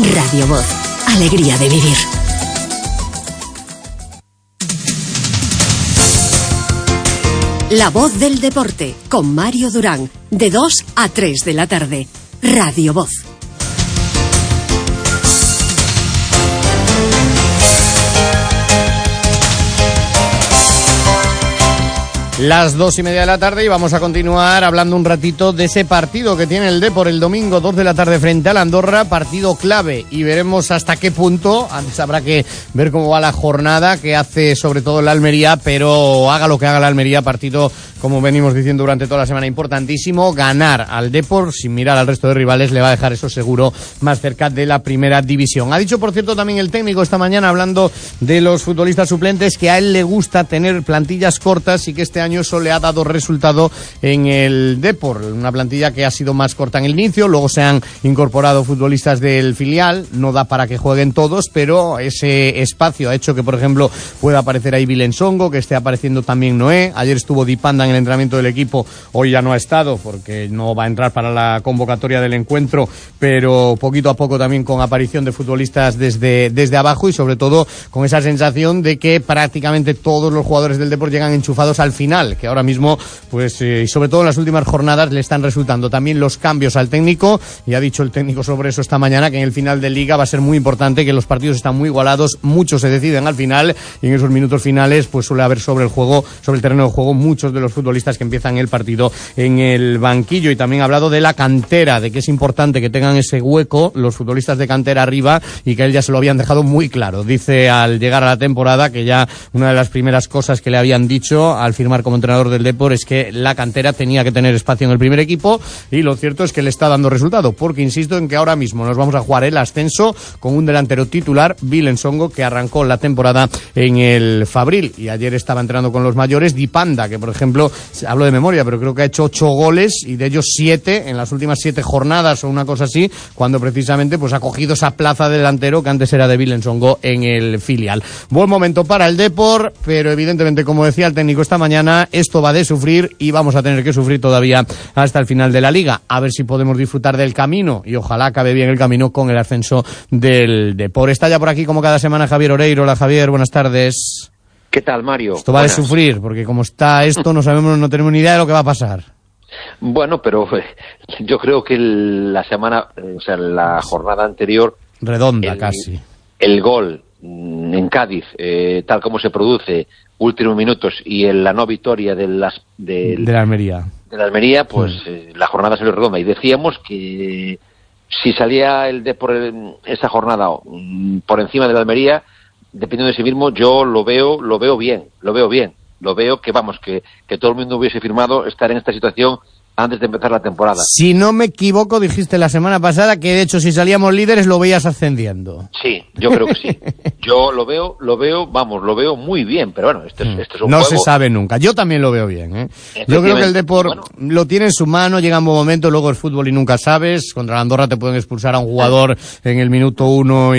Radio Voz, alegría de vivir. La Voz del Deporte, con Mario Durán, de 2 a 3 de la tarde. Radio Voz. Las 2:30 de la tarde y vamos a continuar hablando un ratito de ese partido que tiene el Depor el domingo 2 de la tarde frente al Andorra, partido clave, y veremos hasta qué punto. Antes habrá que ver cómo va la jornada que hace sobre todo la Almería, pero haga lo que haga la Almería, partido, como venimos diciendo durante toda la semana, importantísimo. Ganar al Depor sin mirar al resto de rivales le va a dejar, eso seguro, más cerca de la primera división. Ha dicho, por cierto, también el técnico esta mañana, hablando de los futbolistas suplentes, que a él le gusta tener plantillas cortas y que este año eso le ha dado resultado en el Depor, una plantilla que ha sido más corta en el inicio, luego se han incorporado futbolistas del filial, no da para que jueguen todos, pero ese espacio ha hecho que, por ejemplo, pueda aparecer ahí Vilensongo, que esté apareciendo también Noé. Ayer estuvo Dipanda en el entrenamiento del equipo, hoy ya no ha estado porque no va a entrar para la convocatoria del encuentro, pero poquito a poco también con aparición de futbolistas desde abajo, y sobre todo con esa sensación de que prácticamente todos los jugadores del Depor llegan enchufados al final, que ahora mismo, pues, y sobre todo en las últimas jornadas, le están resultando también los cambios al técnico, y ha dicho el técnico sobre eso esta mañana, que en el final de Liga va a ser muy importante, que los partidos están muy igualados, muchos se deciden al final, y en esos minutos finales pues suele haber sobre el terreno de juego, muchos de los futbolistas que empiezan el partido en el banquillo. Y también ha hablado de la cantera, de que es importante que tengan ese hueco los futbolistas de cantera arriba, y que a él ya se lo habían dejado muy claro. Dice, al llegar a la temporada, que ya una de las primeras cosas que le habían dicho al firmar como entrenador del Depor es que la cantera tenía que tener espacio en el primer equipo, y lo cierto es que le está dando resultado, porque insisto en que ahora mismo nos vamos a jugar el ascenso con un delantero titular, Vilensongo, que arrancó la temporada en el Fabril y ayer estaba entrenando con los mayores. Dipanda, que por ejemplo, hablo de memoria, pero creo que ha hecho 8 goles, y de ellos 7 en las últimas 7 jornadas o una cosa así, cuando precisamente pues ha cogido esa plaza de delantero que antes era de Vilensongo en el filial. Buen momento para el Depor, pero evidentemente, como decía el técnico esta mañana, esto va de sufrir, y vamos a tener que sufrir todavía hasta el final de la Liga. A ver si podemos disfrutar del camino, y ojalá acabe bien el camino con el ascenso del Depor. Está ya por aquí, como cada semana, Javier Oreiro. Hola, Javier, buenas tardes. ¿Qué tal, Mario? Esto va de sufrir, porque como está esto, no tenemos ni idea de lo que va a pasar. Bueno, pero yo creo que la jornada anterior, redonda casi. El gol en Cádiz, tal como se produce, últimos minutos, y en la no victoria de la Almería. De la Almería, pues la jornada salió redonda, y decíamos que si salía el Depor esa jornada por encima de la Almería, dependiendo de sí mismo, yo lo veo bien. Lo veo que todo el mundo hubiese firmado estar en esta situación antes de empezar la temporada. Si no me equivoco, dijiste la semana pasada que, de hecho, si salíamos líderes lo veías ascendiendo. Sí, yo creo que sí. Yo lo veo muy bien, pero bueno, esto es un no juego. Se sabe nunca. Yo también lo veo bien, ¿eh? Yo creo que el Depor lo tiene en su mano, llega un buen momento, luego es fútbol y nunca sabes. Contra la Andorra te pueden expulsar a un jugador en el minuto 1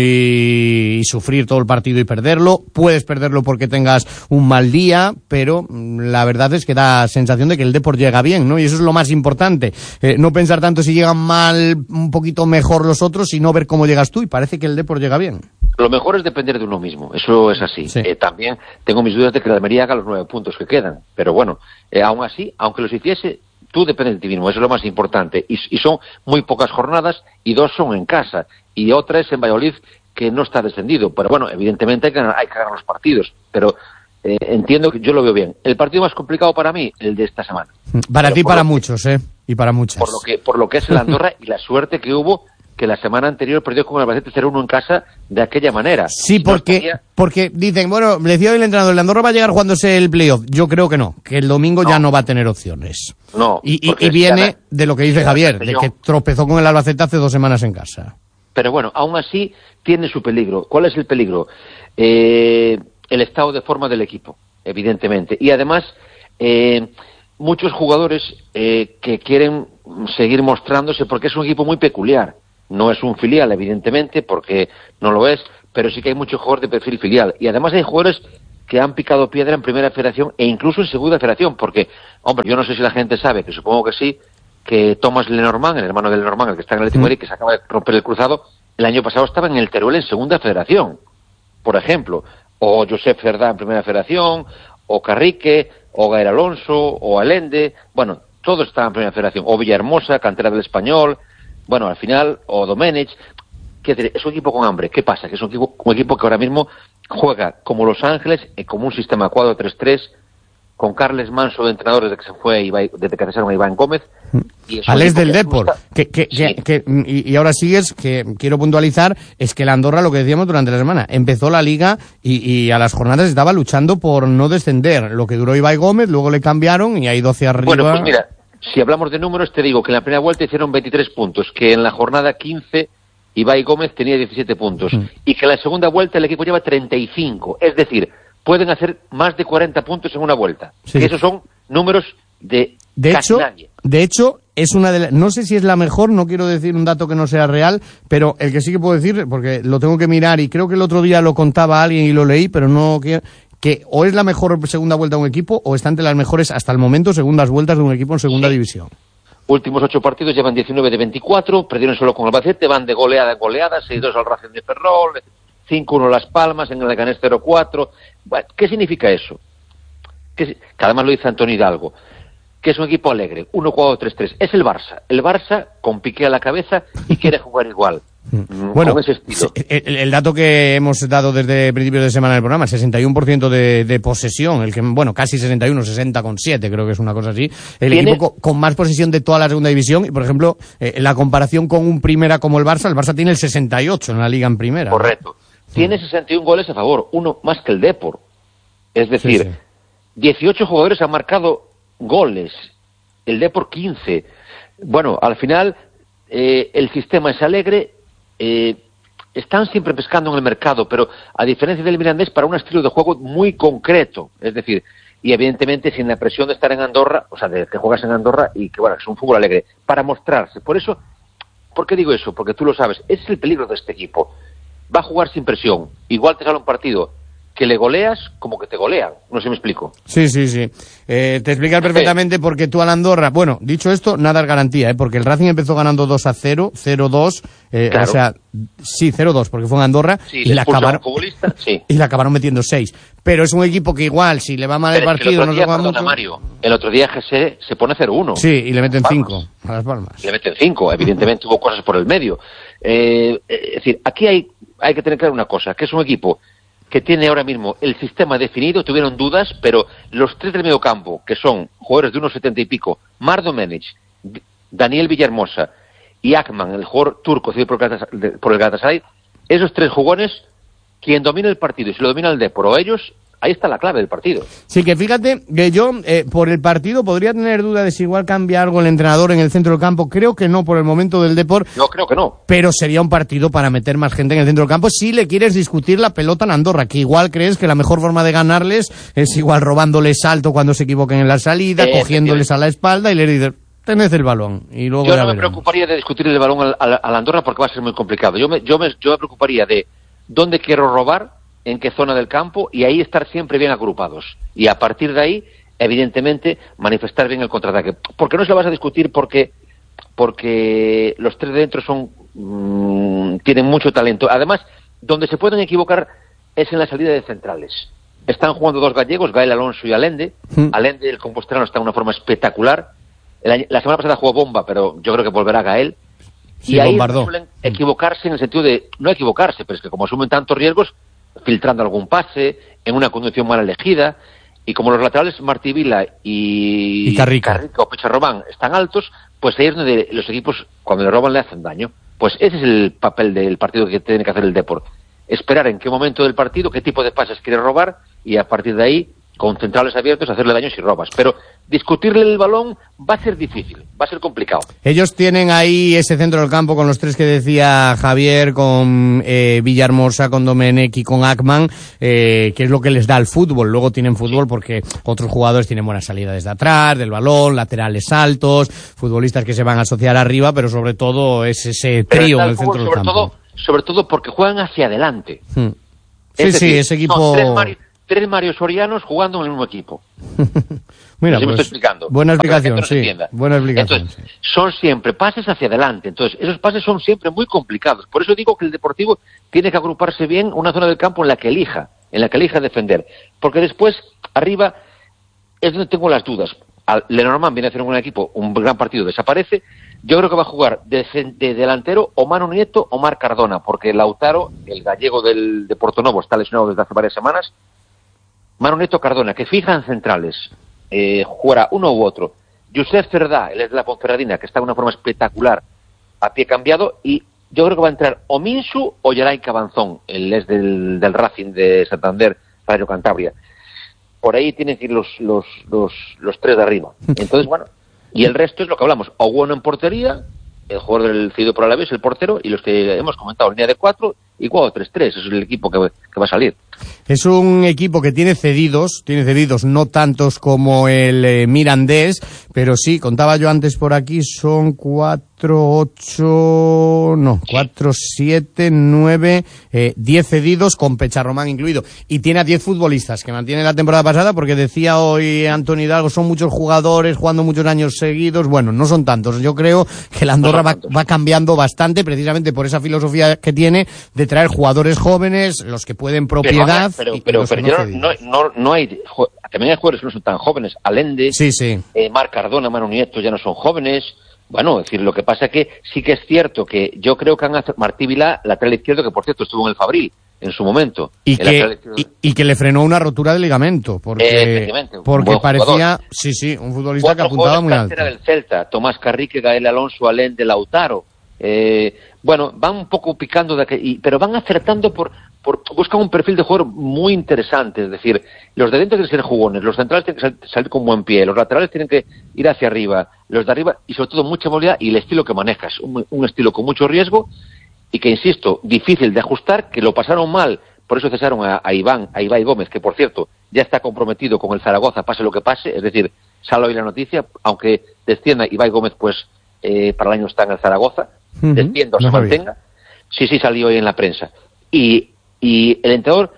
y sufrir todo el partido y perderlo. Puedes perderlo porque tengas un mal día, pero la verdad es que da sensación de que el Depor llega bien, ¿no? Y eso es lo más importante. No pensar tanto si llegan mal, un poquito mejor los otros, sino ver cómo llegas tú, y parece que el Depor llega bien. Lo mejor es depender de uno mismo, eso es así. Sí. También tengo mis dudas de que la Almería haga los 9 puntos que quedan, pero bueno, aún así, aunque los hiciese, tú dependes de ti mismo, eso es lo más importante, y son muy pocas jornadas, y 2 son en casa, y otra es en Valladolid, que no está descendido, pero bueno, evidentemente hay que ganar los partidos, pero entiendo que yo lo veo bien. El partido más complicado para mí, el de esta semana. Para ti, para muchos, y para muchas. Por lo que es el Andorra y la suerte que hubo, que la semana anterior perdió con el Albacete 0-1 en casa de aquella manera. Sí, porque dicen, bueno, le decía el entrenador, el Andorra va a llegar jugándose el playoff. Yo creo que no, que el domingo ya no va a tener opciones. No. Y viene de lo que dice Javier, de que tropezó con el Albacete hace 2 semanas en casa. Pero bueno, aún así tiene su peligro. ¿Cuál es el peligro? El estado de forma del equipo, evidentemente. Y además, muchos jugadores que quieren seguir mostrándose, porque es un equipo muy peculiar. No es un filial, evidentemente, porque no lo es, pero sí que hay muchos jugadores de perfil filial. Y además hay jugadores que han picado piedra en Primera Federación e incluso en Segunda Federación, porque, hombre, yo no sé si la gente sabe, que supongo que sí, que Thomas Lenormand, el hermano de Lenormand, el que está en el Atlético de Madrid, que se acaba de romper el cruzado, el año pasado estaba en el Teruel en segunda federación, por ejemplo, o Josep Cerdá en primera federación, o Carrique, o Gael Alonso, o Allende, bueno, todos estaban en primera federación, o Villahermosa, cantera del Español, bueno, al final, o Domenech. Es un equipo con hambre. ¿Qué pasa? Que es un equipo que ahora mismo juega como Los Ángeles, como un sistema 4-3-3, con Carles Manso de entrenador desde que se fue desde que cesaron a Iván Gómez. Alex del Depor, y ahora sigues, que quiero puntualizar, es que el Andorra, lo que decíamos durante la semana, empezó la liga y a las jornadas estaba luchando por no descender, lo que duró Ibai Gómez, luego le cambiaron y ha ido hacia arriba. Bueno, pues mira, si hablamos de números, te digo que en la primera vuelta hicieron 23 puntos, que en la jornada 15 Ibai Gómez tenía 17 puntos, y que en la segunda vuelta el equipo lleva 35, es decir, pueden hacer más de 40 puntos en una vuelta, que esos son números de casi nadie. De hecho, es una de las, no sé si es la mejor, no quiero decir un dato que no sea real, pero el que sí que puedo decir, porque lo tengo que mirar y creo que el otro día lo contaba alguien y lo leí, pero no quiero, que o es la mejor segunda vuelta de un equipo o está entre las mejores hasta el momento segundas vueltas de un equipo en segunda división. Últimos 8 partidos llevan 19 de 24, perdieron solo con Albacete, van de goleada en goleada, 6-2 al Racing de Ferrol, 5-1 Las Palmas, en el Leganés 0-4. Bueno, ¿qué significa eso? Que además lo dice Antonio Hidalgo, que es un equipo alegre, 1-4-3-3. Es el Barça con Piqué a la cabeza y quiere jugar igual. Bueno, con ese estilo. El dato que hemos dado desde principios de semana en el programa, 61% de posesión, el que, bueno, casi 61, 60,7, creo que es una cosa así. El equipo con más posesión de toda la segunda división, y por ejemplo, la comparación con un primera como el Barça tiene el 68 en la liga en primera. Correcto. Tiene 61 goles a favor, uno más que el Depor. Es decir, 18 jugadores han marcado goles, el Depor 15. Bueno, al final el sistema es alegre, están siempre pescando en el mercado, pero a diferencia del Mirandés, para un estilo de juego muy concreto, es decir, y evidentemente sin la presión de estar en Andorra, o sea, de que juegas en Andorra y que, bueno, es un fútbol alegre, para mostrarse. Por eso, ¿por qué digo eso? Porque tú lo sabes, ese es el peligro de este equipo. Va a jugar sin presión, igual te sale un partido que le goleas como que te golean, no sé si me explico. Sí. Te explicas perfectamente porque tú al Andorra, bueno, dicho esto, nada es garantía, porque el Racing empezó ganando 2-0, 0-2, claro. O sea, sí, 0-2, porque fue en Andorra, y le acabaron metiendo 6. Pero es un equipo que igual, si le va mal el partido, no se juega mucho. Mario, el otro día GC se pone 0-1. Sí, y le meten 5 a Las Palmas. Le meten 5, evidentemente hubo cosas por el medio. Es decir, aquí hay que tener claro una cosa, que es un equipo que tiene ahora mismo el sistema definido, tuvieron dudas, pero los 3 del medio campo, que son jugadores de unos 70 y pico, Mar Domenech, Daniel Villahermosa y Akman, el jugador turco cedido por el Galatasaray, esos 3 jugadores, quien domina el partido, y si lo domina el Depor o ellos, ahí está la clave del partido. Sí, que fíjate que yo, por el partido, podría tener duda de si igual cambia algo el entrenador en el centro del campo. Creo que no, por el momento del Depor. Yo creo que no. Pero sería un partido para meter más gente en el centro del campo si le quieres discutir la pelota en Andorra, que igual crees que la mejor forma de ganarles es igual robándoles salto cuando se equiquivoquen en la salida, cogiéndoles a la espalda y le dices, tenés el balón. Y luego yo no me preocuparía de discutir el balón al Andorra porque va a ser muy complicado. Yo me preocuparía de dónde quiero robar, en qué zona del campo, y ahí estar siempre bien agrupados. Y a partir de ahí, evidentemente, manifestar bien el contraataque. Porque no se lo vas a discutir porque los 3 de dentro tienen mucho talento. Además, donde se pueden equivocar es en la salida de centrales. Están jugando 2 gallegos, Gael Alonso y Allende. Allende, el compostelano, está de una forma espectacular. La semana pasada jugó Bomba, pero yo creo que volverá Gael. Sí, y ahí bombardó. suelen equivocarse en el sentido de, no equivocarse, pero es que como asumen tantos riesgos, filtrando algún pase, en una conducción mal elegida, y como los laterales Martí Vila y Carrica o Picharromán están altos, pues ahí es donde los equipos, cuando le roban, le hacen daño. Pues ese es el papel del partido que tiene que hacer el Depor. Esperar en qué momento del partido, qué tipo de pases quiere robar, y a partir de ahí, con centrales abiertos, hacerle daño si robas. Pero discutirle el balón va a ser difícil, va a ser complicado. Ellos tienen ahí ese centro del campo con los 3 que decía Javier, con Villahermosa, con Domenech y con Akman, que es lo que les da el fútbol. Luego tienen fútbol porque otros jugadores tienen buena salida desde atrás, del balón, laterales altos, futbolistas que se van a asociar arriba, pero sobre todo es ese trío en el centro del campo. Sobre todo porque juegan hacia adelante. Sí, ese equipo... 3 Mario Sorianos jugando en el mismo equipo. Mira, me pues, estoy explicando. Buena explicación, sí. Buena explicación. Entonces, son siempre pases hacia adelante. Entonces, esos pases son siempre muy complicados. Por eso digo que el Deportivo tiene que agruparse bien una zona del campo en la que elija defender. Porque después, arriba, es donde tengo las dudas. Lenormand viene a hacer un equipo, un gran partido, desaparece. Yo creo que va a jugar de delantero o Manu Nieto o Marc Cardona, porque Lautaro, el gallego de Portonovo, está lesionado desde hace varias semanas. Manu Nieto, Cardona, que fijan centrales, jugará uno u otro. Josep Cerdá, él es de la Ponferradina, que está de una forma espectacular, a pie cambiado, y yo creo que va a entrar o Minsu o Yeray Cabanzón, él es del Racing de Santander, Radio Cantabria. Por ahí tienen que ir los 3 de arriba. Entonces, bueno, y el resto es lo que hablamos. Oguono en portería, el jugador del cedido por Alavés, el portero, y los que hemos comentado, línea de 4 y 4-3-3. Ese es el equipo que va a salir. Es un equipo que tiene cedidos no tantos como el Mirandés, pero sí, contaba yo antes por aquí, son 4, 7, 9, 10 cedidos con Pecharromán incluido. Y tiene a 10 futbolistas que mantiene la temporada pasada, porque decía hoy Antonio Hidalgo, son muchos jugadores jugando muchos años seguidos. Bueno, no son tantos. Yo creo que la Andorra va cambiando bastante, precisamente por esa filosofía que tiene de traer jugadores jóvenes, los que pueden propiedad. Pero no hay, también hay jugadores que no son tan jóvenes. Allende, Marc Cardona, Manu Nieto ya no son jóvenes. Bueno, es decir, lo que pasa es que sí que es cierto que yo creo que Martí Vilá, lateral izquierdo, que por cierto estuvo en el Fabril en su momento. Y que le frenó una rotura de ligamento, porque parecía, un futbolista que apuntaba muy alto. Del Celta, Tomás Carrique, Gael Alonso, Allende, Lautaro. Bueno, van un poco picando, pero van acertando buscan un perfil de jugador muy interesante. Es decir, los de dentro tienen que ser jugones, los centrales tienen que salir con buen pie, los laterales tienen que ir hacia arriba, los de arriba, y sobre todo mucha movilidad y el estilo que manejas, un estilo con mucho riesgo y que, insisto, difícil de ajustar, que lo pasaron mal. Por eso cesaron a Ibai Gómez, que por cierto ya está comprometido con el Zaragoza, pase lo que pase. Es decir, sale hoy la noticia, aunque descienda Ibai Gómez, pues para el año está en el Zaragoza, descienda o se mantenga. Sí, salió hoy en la prensa. Y el entrenador,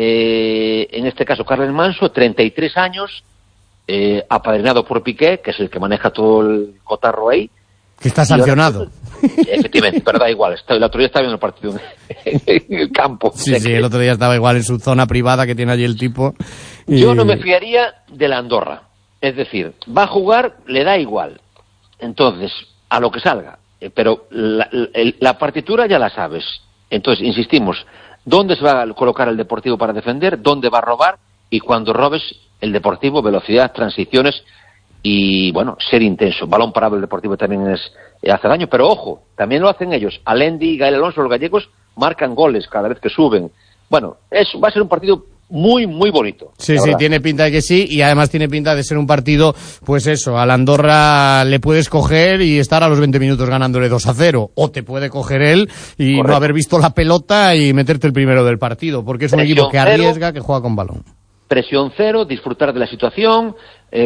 en este caso Carles Manso, 33 años, apadrinado por Piqué, que es el que maneja todo el cotarro ahí. Que está sancionado. Efectivamente, pero da igual. El otro día estaba viendo el partido en el campo. Sí, el otro día estaba igual en su zona privada que tiene allí el tipo. Yo no me fiaría de la Andorra. Es decir, va a jugar, le da igual. Entonces, a lo que salga. Pero la partitura ya la sabes. Entonces, insistimos, ¿dónde se va a colocar el Deportivo para defender? ¿Dónde va a robar? Y cuando robes, el Deportivo, velocidad, transiciones y, bueno, ser intenso. Balón parado el Deportivo también hace daño, pero ojo, también lo hacen ellos. Allende y Gael Alonso, los gallegos, marcan goles cada vez que suben. Bueno, va a ser un partido muy, muy bonito. Sí, tiene pinta de que sí, y además tiene pinta de ser un partido, pues eso, a la Andorra le puedes coger y estar a los 20 minutos ganándole 2-0, o te puede coger él y no haber visto la pelota y meterte el primero del partido, porque es un equipo que arriesga, que juega con balón. Presión cero, disfrutar de la situación,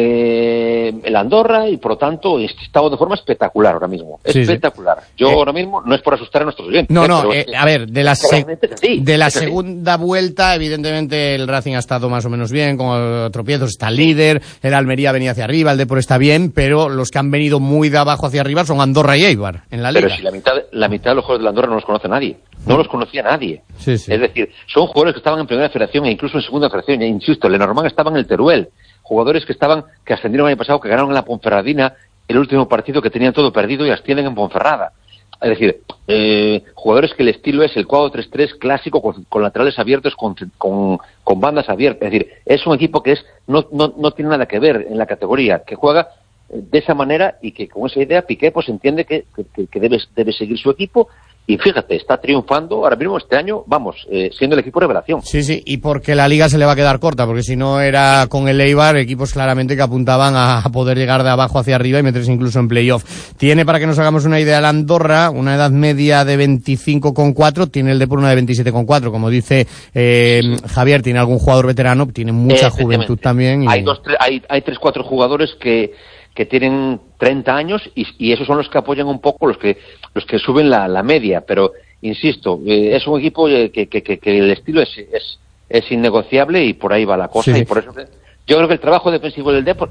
el Andorra, y por lo tanto estado de forma espectacular ahora mismo. Espectacular. Yo ahora mismo, no es por asustar a nuestros oyentes. A ver, de la segunda vuelta, evidentemente el Racing ha estado más o menos bien, con tropiezos, está líder, el Almería venía hacia arriba, el Depor está bien, pero los que han venido muy de abajo hacia arriba son Andorra y Eibar en la liga. Pero si la mitad de los jugadores de la Andorra no los conoce nadie. No los conocía nadie. Es decir, son jugadores que estaban en primera federación e incluso en segunda federación. Insisto, Lenormand estaba en el Teruel. Jugadores que ascendieron el año pasado, que ganaron en la Ponferradina el último partido, que tenían todo perdido y ascienden en Ponferrada. Es decir, jugadores que el estilo es el 4-3-3 clásico, con laterales abiertos, con bandas abiertas. Es decir, es un equipo que no tiene nada que ver en la categoría, que juega de esa manera y que con esa idea Piqué pues entiende que debe seguir su equipo. Y fíjate, está triunfando ahora mismo este año, siendo el equipo revelación. Sí, y porque la liga se le va a quedar corta, porque si no era con el Eibar, equipos claramente que apuntaban a poder llegar de abajo hacia arriba y meterse incluso en playoff. Tiene, para que nos hagamos una idea, la Andorra una edad media de 25,4, tiene el Depor una de 27,4, como dice Javier, tiene algún jugador veterano, tiene mucha juventud también. Hay 3-4 jugadores que tienen 30 años y esos son los que apoyan un poco, los que suben la media, pero insisto, es un equipo que el estilo es es innegociable y por ahí va la cosa. Sí. Y por eso yo creo que el trabajo defensivo del Depor,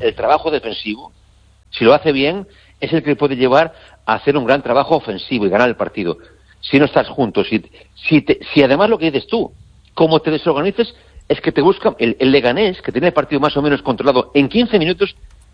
si lo hace bien, es el que puede llevar a hacer un gran trabajo ofensivo y ganar el partido. Si no estás juntos, si además lo que dices tú, como te desorganices, es que te buscan el Leganés, que tiene el partido más o menos controlado, en 15 minutos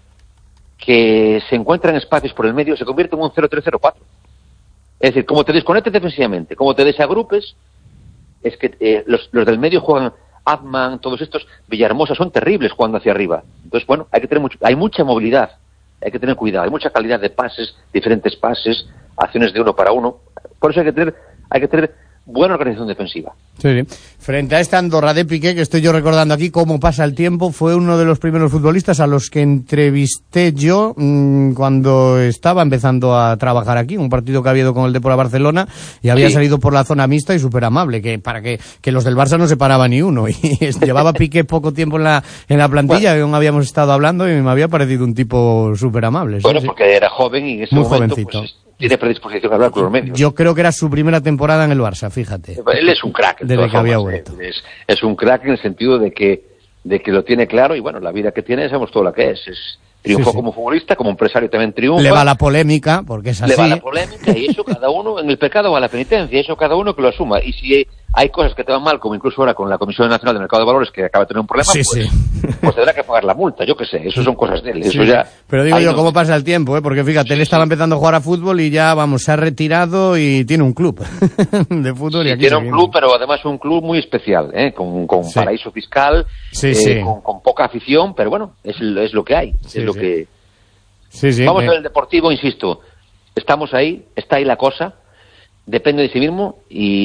que se encuentran espacios por el medio, se convierte en un 0-3-0-4. Es decir, como te desconectes defensivamente, como te desagrupes, es que los del medio juegan Adman, todos estos, Villahermosa, son terribles jugando hacia arriba. Entonces, bueno, hay mucha movilidad, hay que tener cuidado, hay mucha calidad de pases, diferentes pases, acciones de uno para uno. Por eso hay que tener buena organización defensiva. Sí. Frente a esta Andorra de Piqué, que estoy yo recordando aquí cómo pasa el tiempo, fue uno de los primeros futbolistas a los que entrevisté yo cuando estaba empezando a trabajar aquí, un partido que había ido con el Depor a Barcelona y había salido por la zona mixta y súper amable, para que los del Barça no se paraba ni uno, y llevaba Piqué poco tiempo en la plantilla, que aún habíamos estado hablando, y me había parecido un tipo súper amable. Bueno, sí, porque era joven y en ese muy momento jovencito. Pues, tiene predisposición a hablar con los medios. Yo creo que era su primera temporada en el Barça, fíjate. Él es un crack. Desde que había vuelto. Es un crack en el sentido de que lo tiene claro, y bueno, la vida que tiene sabemos todo la que es. Triunfó como futbolista, como empresario también triunfa. Le va la polémica, porque es así. Le va la polémica, y eso cada uno, en el pecado va la penitencia, eso cada uno que lo asuma. Y si hay cosas que te van mal, como incluso ahora con la Comisión Nacional de Mercado de Valores, que acaba de tener un problema, pues tendrá que pagar la multa, yo qué sé, eso son cosas de él. Eso ya. Pero digo yo, ¿cómo pasa el tiempo? Porque fíjate, él estaba empezando a jugar a fútbol y ya, se ha retirado y tiene un club de fútbol. Sí, y aquí tiene un club, pero además un club muy especial, con paraíso fiscal, con poca afición, pero bueno, es lo que hay, es lo que... Vamos a ver el Deportivo, insisto, estamos ahí, está ahí la cosa, depende de sí mismo,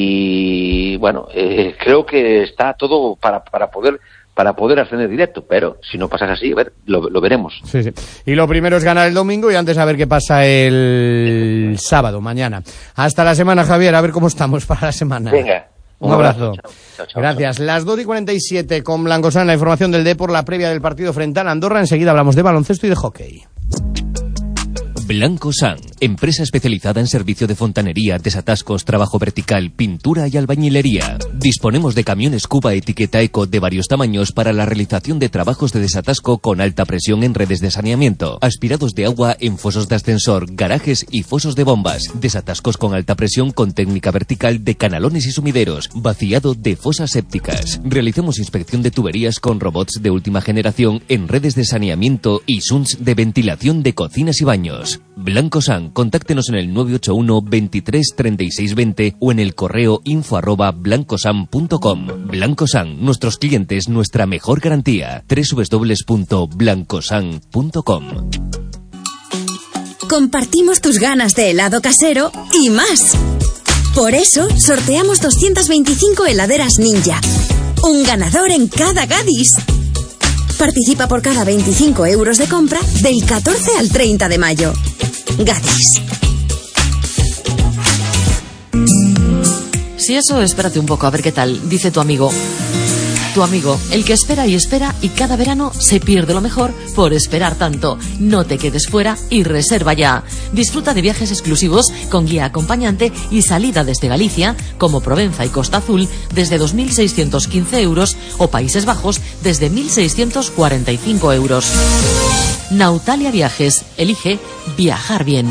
y bueno, creo que está todo para poder ascender directo, pero si no pasas así, a ver, lo veremos. Sí. Y lo primero es ganar el domingo y antes a ver qué pasa el sábado, mañana. Hasta la semana, Javier, a ver cómo estamos para la semana. Venga. Un abrazo. Chao. Gracias. Las 2:47 con Blancosán, la información del Depor, la previa del partido frente a la Andorra. Enseguida hablamos de baloncesto y de hockey. Blancosan, empresa especializada en servicio de fontanería, desatascos, trabajo vertical, pintura y albañilería. Disponemos de camiones Cuba etiqueta Eco de varios tamaños para la realización de trabajos de desatasco con alta presión en redes de saneamiento, aspirados de agua en fosos de ascensor, garajes y fosos de bombas, desatascos con alta presión con técnica vertical de canalones y sumideros, vaciado de fosas sépticas. Realizamos inspección de tuberías con robots de última generación en redes de saneamiento y SUNS de ventilación de cocinas y baños. Blancosan, contáctenos en el 981 23 36 20 o en el correo info@blancosan.com. Blancosan, nuestros clientes, nuestra mejor garantía. www.blancosan.com. Compartimos tus ganas de helado casero y más. Por eso sorteamos 225 heladeras Ninja. Un ganador en cada Gadis. Participa por cada 25 euros de compra del 14 al 30 de mayo. Gadis. Si eso, espérate un poco a ver qué tal, dice tu amigo. Tu amigo, el que espera y cada verano se pierde lo mejor por esperar tanto. No te quedes fuera y reserva ya. Disfruta de viajes exclusivos con guía acompañante y salida desde Galicia, como Provenza y Costa Azul, desde 2.615 euros o Países Bajos desde 1.645 euros. Nautalia Viajes. Elige viajar bien.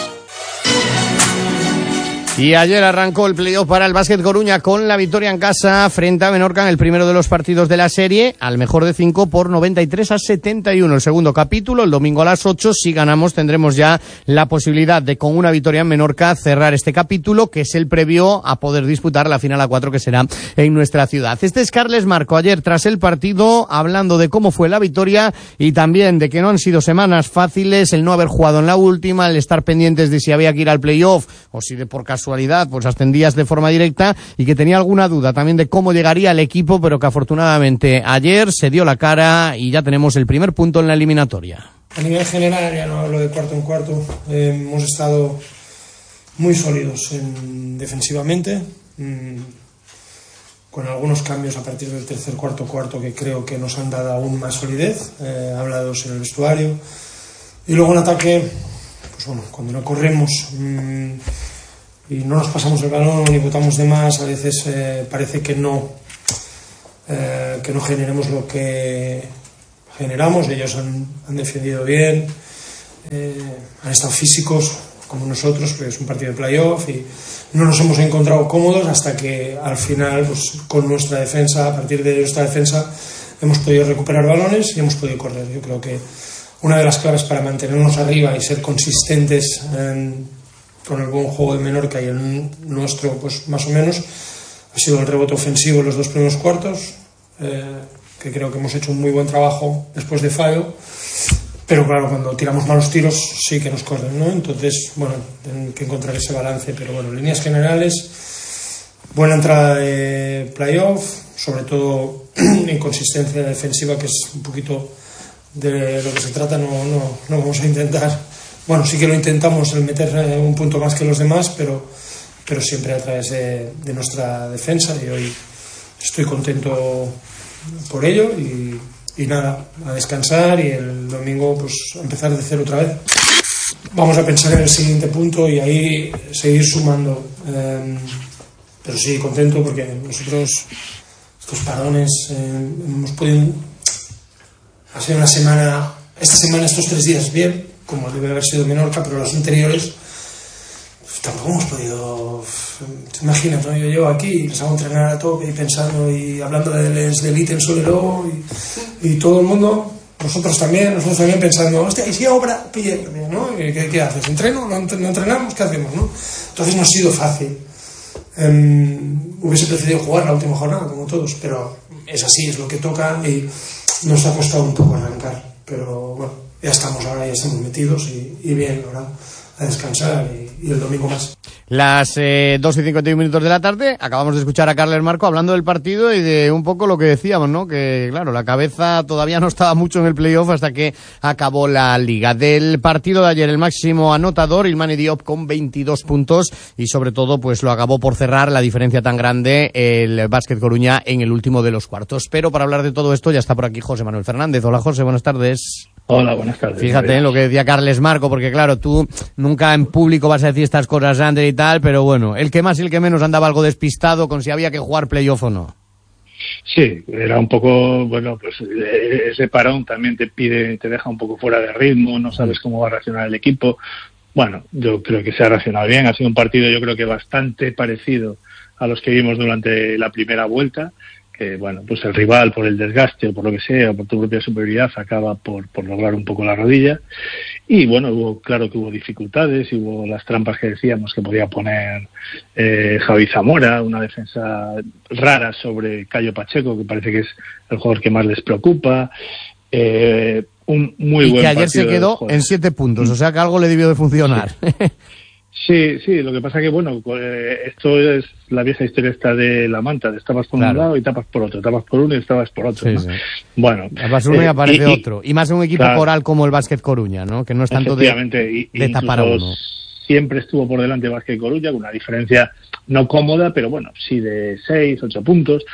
Y ayer arrancó el playoff para el Básquet Coruña con la victoria en casa frente a Menorca en el primero de los partidos de la serie, al mejor de 5 por 93-71. El segundo capítulo, el domingo a las 8, si ganamos tendremos ya la posibilidad de, con una victoria en Menorca, cerrar este capítulo, que es el previo a poder disputar la final a 4 que será en nuestra ciudad. Este es Carles Marco, ayer tras el partido, hablando de cómo fue la victoria y también de que no han sido semanas fáciles, el no haber jugado en la última, el estar pendientes de si había que ir al playoff o si de por casualidad pues ascendías de forma directa, y que tenía alguna duda también de cómo llegaría el equipo, pero que afortunadamente ayer se dio la cara y ya tenemos el primer punto en la eliminatoria. A nivel general, ya no hablo de cuarto en cuarto, hemos estado muy sólidos defensivamente, con algunos cambios a partir del tercer cuarto que creo que nos han dado aún más solidez, hablados en el vestuario, y luego en ataque, pues bueno, cuando no corremos y no nos pasamos el balón ni botamos de más, a veces parece que no que no generemos lo que generamos. Ellos han defendido bien, han estado físicos como nosotros, porque es un partido de playoff, y no nos hemos encontrado cómodos hasta que al final, pues con nuestra defensa, a partir de nuestra defensa, hemos podido recuperar balones y hemos podido correr. Yo creo que una de las claves para mantenernos arriba y ser consistentes con el buen juego de Menorca y el nuestro, pues más o menos, ha sido el rebote ofensivo en los 2 primeros cuartos, que creo que hemos hecho un muy buen trabajo después de fallo, pero claro, cuando tiramos malos tiros sí que nos corren, ¿no? Entonces, bueno, tienen que encontrar ese balance, pero bueno, en líneas generales, buena entrada de playoff, sobre todo en consistencia defensiva, que es un poquito de lo que se trata. No vamos a intentar, bueno, sí que lo intentamos, el meter un punto más que los demás, pero siempre a través de nuestra defensa, y hoy estoy contento por ello, y nada, a descansar, y el domingo pues a empezar de cero otra vez. Vamos a pensar en el siguiente punto y ahí seguir sumando, pero sí, contento porque nosotros estos parones hemos podido, ha sido una semana, esta semana, estos 3 días bien, como debe haber sido Menorca, pero los anteriores tampoco hemos podido. Imagínate, ¿no? Yo llevo aquí y les hago entrenar a tope y pensando y hablando del ítem Solero y todo el mundo, nosotros también pensando, hostia, y si obra, pille, ¿no? ¿Qué haces? ¿Entreno? ¿No entrenamos? ¿Qué hacemos? ¿No? Entonces no ha sido fácil. Hubiese preferido jugar la última jornada, como todos, pero es así, es lo que toca, y nos ha costado un poco arrancar, pero bueno, ya estamos metidos y bien, ahora a descansar y el domingo más. Las 2:51 de la tarde, acabamos de escuchar a Carles Marco hablando del partido y de un poco lo que decíamos, ¿no? Que claro, la cabeza todavía no estaba mucho en el playoff hasta que acabó la liga. Del partido de ayer, el máximo anotador, Ilmane Diop, con 22 puntos, y sobre todo pues lo acabó por cerrar la diferencia tan grande el Básquet Coruña en el último de los cuartos. Pero para hablar de todo esto ya está por aquí José Manuel Fernández. Hola José, buenas tardes. Hola, buenas tardes. Fíjate en lo que decía Carles Marco, porque claro, tú nunca en público vas a decir estas cosas antes y tal, pero bueno, el que más y el que menos andaba algo despistado con si había que jugar playoff o no. Sí, era un poco, bueno, pues ese parón también te deja un poco fuera de ritmo, no sabes cómo va a reaccionar el equipo. Bueno, yo creo que se ha reaccionado bien, ha sido un partido yo creo que bastante parecido a los que vimos durante la primera vuelta, que bueno, pues el rival por el desgaste o por lo que sea, o por tu propia superioridad, acaba por lograr un poco la rodilla. Y bueno, claro que hubo dificultades, y hubo las trampas que decíamos que podía poner Javi Zamora, una defensa rara sobre Cayo Pacheco, que parece que es el jugador que más les preocupa. Un muy buen partido. Y que ayer se quedó en 7 puntos, o sea que algo le debió de funcionar. Sí, lo que pasa que, bueno, esto es la vieja historia esta de la manta, de estabas por un lado y tapas por otro, tapas por uno y estabas por otro, ¿no? Sí. Bueno, tapas uno y aparece otro, y más en un equipo coral como el Básquet Coruña, ¿no? Que no es tanto de tapar a uno. Siempre estuvo por delante Básquet Coruña, con una diferencia no cómoda, pero bueno, sí de 6, 8 puntos,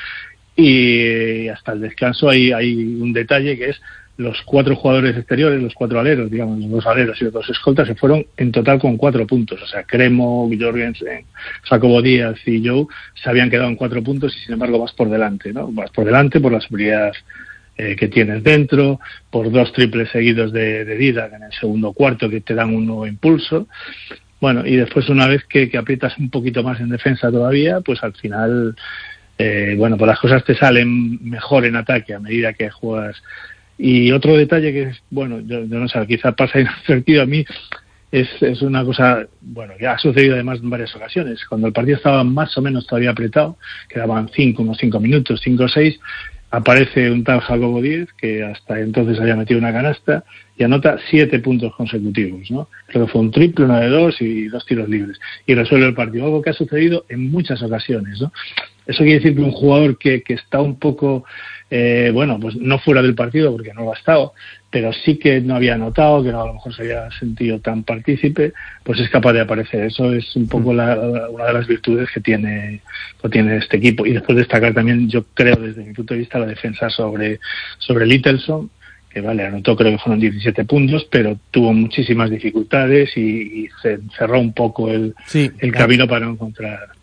y hasta el descanso hay un detalle que es los 4 jugadores exteriores, los 4 aleros, digamos, los 2 aleros y los 2 escoltas, se fueron en total con 4 puntos. O sea, Cremo, Jorgensen, Jacobo Díaz y Joe se habían quedado en 4 puntos, y sin embargo vas por delante, ¿no? Vas por delante por la seguridad que tienes dentro, por 2 triples seguidos de Didac en el segundo cuarto que te dan un nuevo impulso. Bueno, y después, una vez que aprietas un poquito más en defensa todavía, pues al final, bueno, pues las cosas te salen mejor en ataque a medida que juegas. Y otro detalle que es, bueno, yo no sé, quizá pasa inadvertido a mí, es una cosa, bueno, que ha sucedido además en varias ocasiones. Cuando el partido estaba más o menos todavía apretado, quedaban unos 5 minutos, 5 o 6, aparece un tal Jacobo Díaz, que hasta entonces había metido una canasta, y anota 7 puntos consecutivos, ¿no? Creo que fue un triple, una de 2 y 2 tiros libres, y resuelve el partido, algo que ha sucedido en muchas ocasiones, ¿no? Eso quiere decir que un jugador que está un poco, bueno, pues no fuera del partido porque no lo ha estado, pero sí que no había anotado, que no, a lo mejor se había sentido tan partícipe, pues es capaz de aparecer. Eso es un poco una de las virtudes que tiene este equipo. Y después destacar también, yo creo, desde mi punto de vista, la defensa sobre Littleston, que vale, anotó, creo que fueron 17 puntos, pero tuvo muchísimas dificultades y se cerró un poco el camino para no encontrar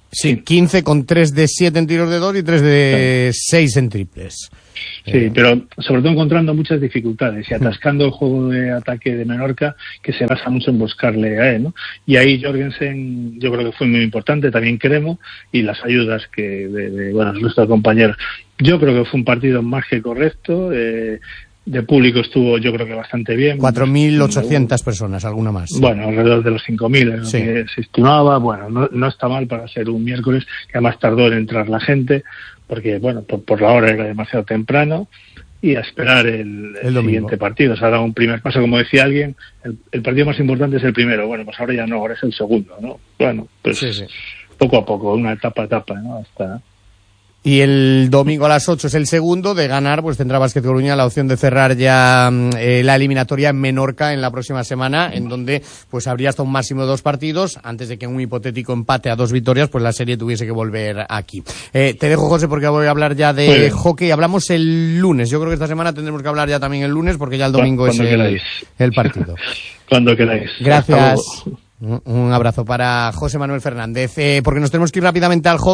Sí, 15 con 3 de 7 en tiros de 2 y 3 de 6 en triples. Sí, pero sobre todo encontrando muchas dificultades y atascando el juego de ataque de Menorca, que se basa mucho en buscarle a él, ¿no? Y ahí Jorgensen yo creo que fue muy importante, también Cremo, y las ayudas que de nuestros compañeros. Yo creo que fue un partido más que correcto, de público estuvo yo creo que bastante bien. 4.800 personas, alguna más. Bueno, alrededor de los 5.000 sí. Que se estimaba. Bueno, no está mal para ser un miércoles, que además tardó en entrar la gente, porque bueno, por la hora era demasiado temprano, y a esperar el siguiente partido. O sea, ha dado un primer paso, como decía alguien, el partido más importante es el primero. Bueno, pues ahora ya no, ahora es el segundo, ¿no? Bueno, pues sí. Poco a poco, una etapa a etapa, ¿no? Hasta... Y el domingo a las 8 es el segundo. De ganar, pues tendrá Básquet Coruña la opción de cerrar ya la eliminatoria en Menorca en la próxima semana, en donde pues habría hasta un máximo de 2 partidos, antes de que un hipotético empate a 2 victorias, pues la serie tuviese que volver aquí. Te dejo, José, porque voy a hablar ya de hockey. Hablamos el lunes. Yo creo que esta semana tendremos que hablar ya también el lunes, porque ya el domingo es el partido. Cuando queráis. Gracias. Un abrazo para José Manuel Fernández. Porque nos tenemos que ir rápidamente al hockey.